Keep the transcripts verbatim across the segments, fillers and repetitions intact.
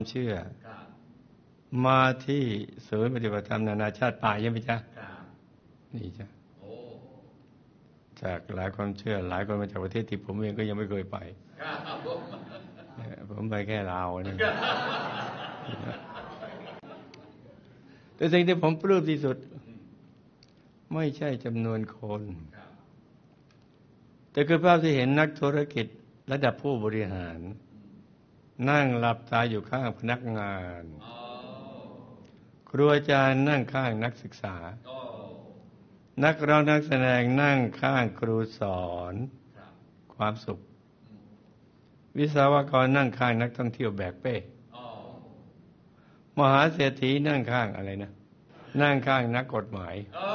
เชื่อมาที่ศูนย์ปฏิบัติธรรมนานาชาติป่าใช่ไหมจ๊ะนี่จ้ะจากหลายความเชื่อหลายคนมาจากประเทศที่ผมเองก็ยังไม่เคยไปผมไปแค่ลาวนี่แต่สิ่งที่ผมปลื้มที่สุดไม่ใช่จำนวนคนแต่คือภาพที่เห็นนักธุรกิจระดับผู้บริหารนั่งหลับตาอยู่ข้างพนักงานครูอาจารย์นั่งข้างนักศึกษานักร้องนักแสดงนั่งข้างครูสอนความสุขวิศวกรนั่งข้างนักท่องเที่ยวแบกเป้มหาเศรษฐีนั่งข้างอะไรนะนั่งข้างนักกฎหมาย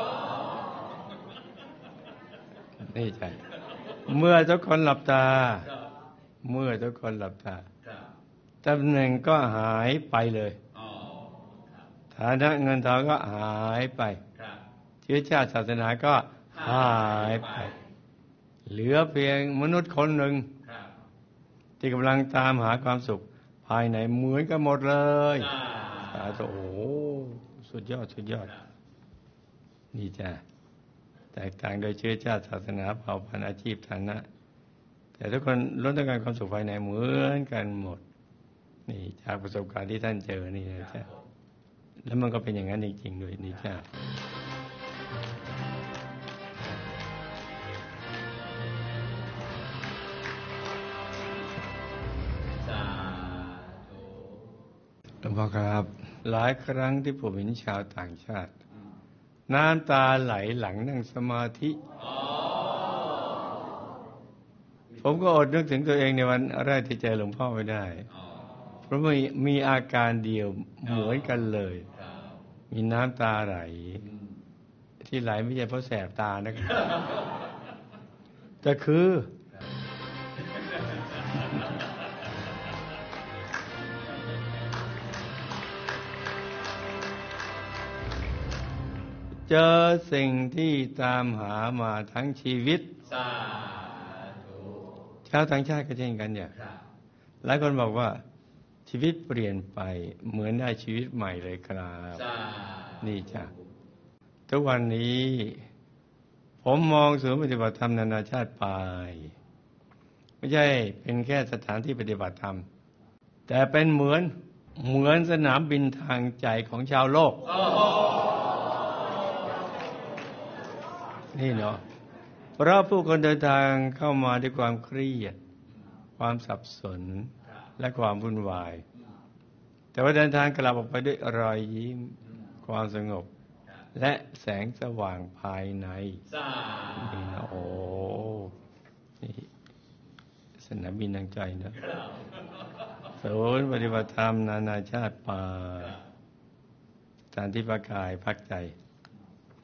นี่ใช่เมื่อทุกคนหลับตาเมื่อทุกคนหลับตาตำแหน่งก็หายไปเลยฐานะเงินทองก็หายไปเชื้อชาติศาสนาก็หายไปเหลือเพียงมนุษย์คนหนึ่งที่กำลังตามหาความสุขภายในเหมือนกันหมดเลยสาธุโอ้สุดยอดสุดยอดนี่จ้ะแตกต่างโดยเชื้อชาติศาสนาเผ่าพันธุ์อาชีพฐานะแต่ทุกคนล้วนต้องการความสุขภายในเหมือนกันหมดนี่จากประสบการณ์ที่ท่านเจอนี่นะจ๊ะแล้วมันก็เป็นอย่างนั้นจริงๆด้วยนี่จ้ะหลวงพ่อครับหลายครั้งที่ผมเห็นชาวต่างชาติน้ำตาไหลหลังนั่งสมาธิผมก็อดนึกถึงตัวเองในวันแรกที่เจอหลวงพ่อไม่ได้เพราะมีมีอาการเดียวเหมือนกันเลยมีน้ำตาไหลที่ไหลไม่ใช่เพราะแสบตานะครับแต่คือเจอสิ่งที่ตามหามาทั้งชีวิตชาวต่างชาติก็เช่นกันเนี่ยหลายคนบอกว่าชีวิตเปลี่ยนไปเหมือนได้ชีวิตใหม่เลยครับนี่จ้ะทุกวันนี้ผมมองศูนย์ปฏิบัติธรรมนานาชาติไปไม่ใช่เป็นแค่สถานที่ปฏิบัติธรรมแต่เป็นเหมือนเหมือนสนามบินทางใจของชาวโลกนี่เนาะเพราะผู้คนเดินทางเข้ามาด้วยความเครียดความสับสนและความวุ่นวายแต่ว่าเดินทางกลับออกไปด้วยรอยยิ้มความสงบและแสงสว่างภายในนี่นะโอ้นี่สนามบินทางใจนะศูนย์ปฏิบัติธรรมนานาชาติป่าสถานที่พักกายพักใจ